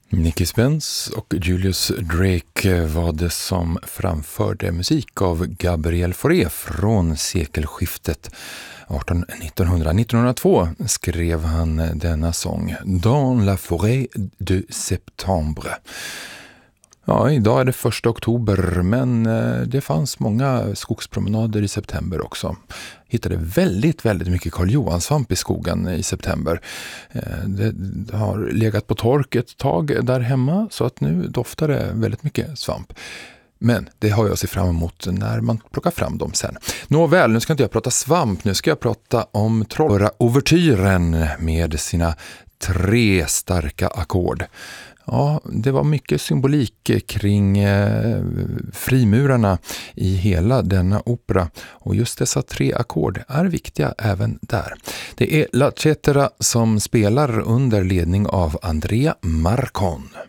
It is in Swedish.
Nicky Spence och Julius Drake var det som framförde musik av Gabriel Fauré från sekelskiftet 1902 skrev han denna sång Dans la forêt de septembre. Ja, idag är det 1 oktober, men det fanns många skogspromenader i september också. Hittade väldigt mycket Karl Johan-svamp i skogen i september. Det har legat på tork ett tag där hemma, så att nu doftar det väldigt mycket svamp. Men det har jag sett fram emot när man plockar fram dem sen. Nåväl, nu ska inte jag prata svamp, nu ska jag prata om Trollhättan-ouvertyren med sina 3 starka ackord. Ja, det var mycket symbolik kring frimurarna i hela denna opera, och just dessa 3 ackord är viktiga även där. Det är La Cetera som spelar under ledning av Andrea Marcon.